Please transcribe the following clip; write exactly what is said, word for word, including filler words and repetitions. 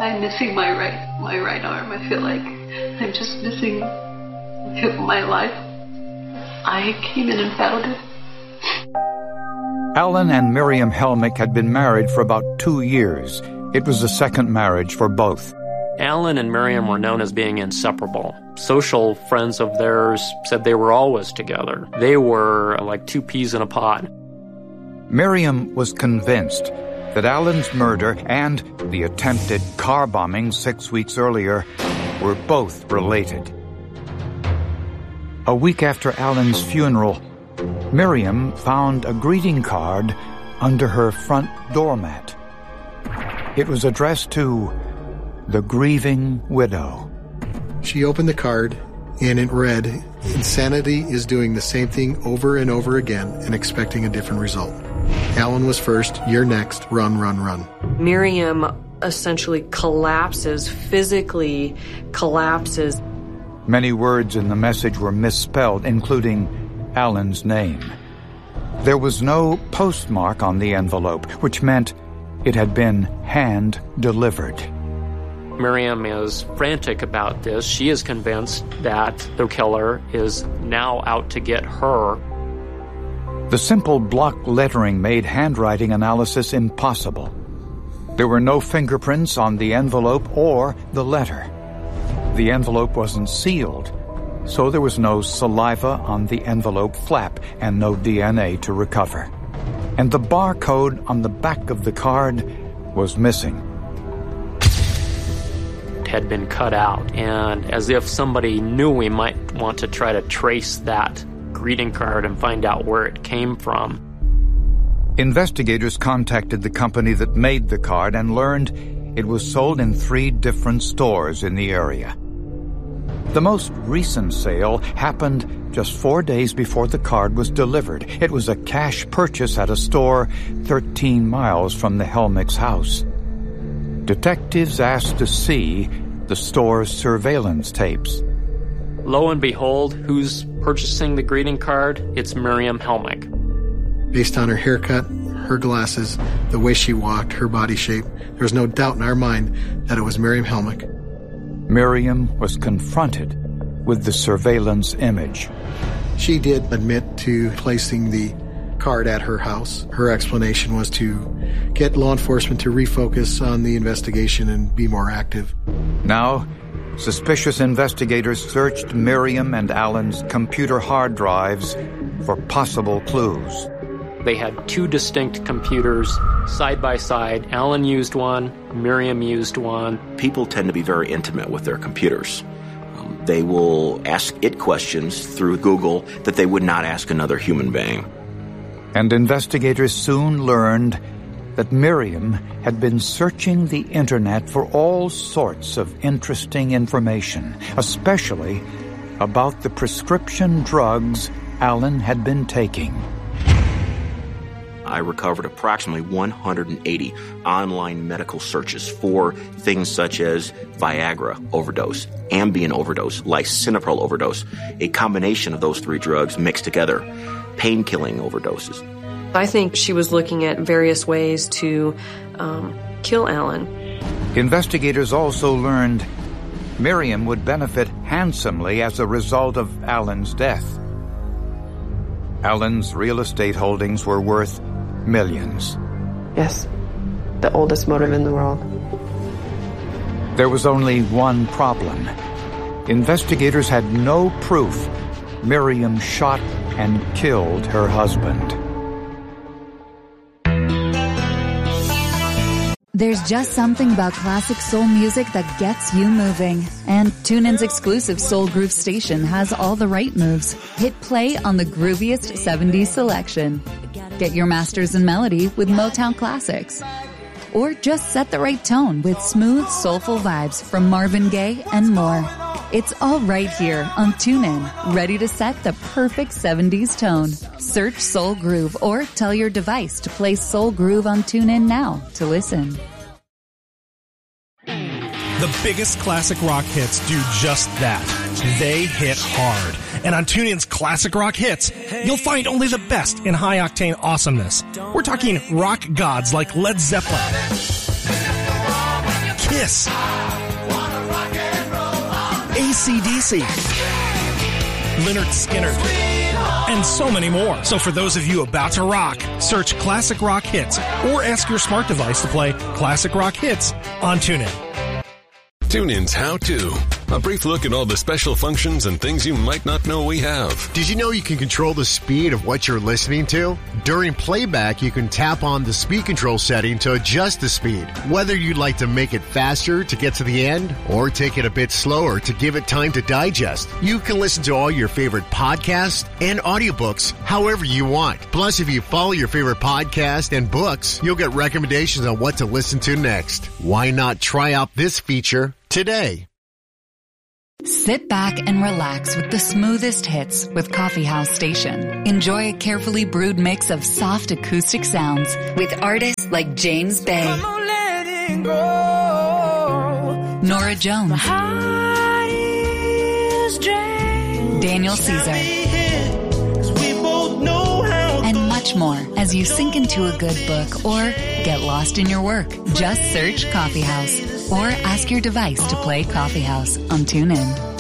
I'm missing my right, my right arm. I feel like I'm just missing the tip of my life. I came in and found it. Alan and Miriam Helmick had been married for about two years. It was the second marriage for both. Alan and Miriam were known as being inseparable. Social friends of theirs said they were always together. They were like two peas in a pod. Miriam was convinced that Alan's murder and the attempted car bombing six weeks earlier were both related. A week after Alan's funeral, Miriam found a greeting card under her front doormat. It was addressed to the grieving widow. She opened the card, and it read, "Insanity is doing the same thing over and over again and expecting a different result. Alan was first, you're next, run, run, run." Miriam essentially collapses, physically collapses. Many words in the message were misspelled, including Alan's name. There was no postmark on the envelope, which meant it had been hand-delivered. Miriam is frantic about this. She is convinced that the killer is now out to get her. The simple block lettering made handwriting analysis impossible. There were no fingerprints on the envelope or the letter. The envelope wasn't sealed, so there was no saliva on the envelope flap and no D N A to recover. And the barcode on the back of the card was missing. It had been cut out, and as if somebody knew we might want to try to trace that greeting card and find out where it came from. Investigators contacted the company that made the card and learned it was sold in three different stores in the area. The most recent sale happened just four days before the card was delivered. It was a cash purchase at a store thirteen miles from the Helmick's house. Detectives asked to see the store's surveillance tapes. Lo and behold, who's purchasing the greeting card? It's Miriam Helmick. Based on her haircut, her glasses, the way she walked, her body shape, there was no doubt in our mind that it was Miriam Helmick. Miriam was confronted with the surveillance image. She did admit to placing the card at her house. Her explanation was to get law enforcement to refocus on the investigation and be more active. Now, suspicious investigators searched Miriam and Alan's computer hard drives for possible clues. They had two distinct computers side by side. Alan used one, Miriam used one. People tend to be very intimate with their computers. Um, they will ask it questions through Google that they would not ask another human being. And investigators soon learned that Miriam had been searching the internet for all sorts of interesting information, especially about the prescription drugs Alan had been taking. I recovered approximately one hundred eighty online medical searches for things such as Viagra overdose, Ambien overdose, lisinopril overdose, a combination of those three drugs mixed together, pain-killing overdoses. I think she was looking at various ways to um, kill Alan. Investigators also learned Miriam would benefit handsomely as a result of Alan's death. Alan's real estate holdings were worth millions. Yes, the oldest motive in the world. There was only one problem. Investigators had no proof Miriam shot and killed her husband. There's just something about classic soul music that gets you moving. And TuneIn's exclusive Soul Groove station has all the right moves. Hit play on the grooviest seventies selection. Get your masters in melody with Motown classics. Or just set the right tone with smooth, soulful vibes from Marvin Gaye and more. It's all right here on TuneIn, ready to set the perfect seventies tone. Search Soul Groove or tell your device to play Soul Groove on TuneIn now to listen. The biggest classic rock hits do just that. They hit hard. And on TuneIn's Classic Rock Hits, you'll find only the best in high-octane awesomeness. We're talking rock gods like Led Zeppelin, Kiss, A C D C, Lynyrd Skynyrd, and so many more. So for those of you about to rock, search Classic Rock Hits or ask your smart device to play Classic Rock Hits on TuneIn. TuneIn's How To. A brief look at all the special functions and things you might not know we have. Did you know you can control the speed of what you're listening to? During playback, you can tap on the speed control setting to adjust the speed. Whether you'd like to make it faster to get to the end or take it a bit slower to give it time to digest, you can listen to all your favorite podcasts and audiobooks however you want. Plus, if you follow your favorite podcast and books, you'll get recommendations on what to listen to next. Why not try out this feature today? Sit back and relax with the smoothest hits with Coffee House Station. Enjoy a carefully brewed mix of soft acoustic sounds with artists like James Bay, Nora Jones, Daniel Caesar, and much more as you sink into a good book or get lost in your work. Just search Coffee House or ask your device to play Coffee House on TuneIn.